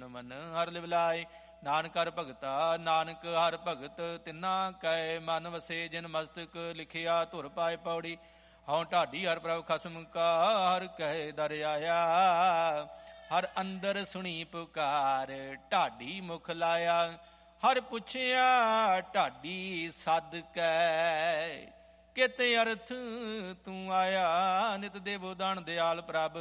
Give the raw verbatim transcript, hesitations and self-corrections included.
ਤਨ ਮਨ ਹਰਿ ਲਿਵ ਲਾਇ। ਨਾਨਕ ਹਰਿ ਭਗਤਾ ਨਾਨਕ ਹਰਿ ਭਗਤ ਤਿਨਾ ਕੈ ਮਨ ਵਸੇ। ਜਿਨ ਮਸਤਕ ਲਿਖਿਆ ਧੁਰ ਪਾਏ ਪੌੜੀ। ਹਉ ਢਾਡੀ ਹਰਿ ਪ੍ਰਭ ਖਸਮ ਕਾ ਹਰਿ ਕਹਿ ਦਰ ਆਇਆ। ਹਰਿ ਅੰਦਰ ਸੁਣੀ ਪੁਕਾਰ ਢਾਡੀ ਮੁਖ ਲਾਇਆ। ਹਰਿ ਪੁੱਛਿਆ ਢਾਡੀ ਸਦ ਕੈ ਕਿਤੇ ਅਰਥ ਤੂੰ ਆਇਆ। ਨਿਤ ਦੇਵੋ ਦਾਨ ਦਿਆਲ ਪ੍ਰਭ